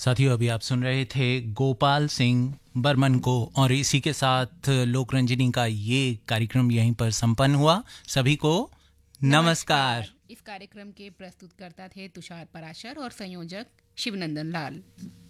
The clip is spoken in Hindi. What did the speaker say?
साथियों, अभी आप सुन रहे थे गोपाल सिंह बर्मन को, और इसी के साथ लोकरंजनी का ये कार्यक्रम यहीं पर संपन्न हुआ। सभी को नमस्कार। इस कार्यक्रम के प्रस्तुतकर्ता थे तुषार पराशर और संयोजक शिवनंदन लाल।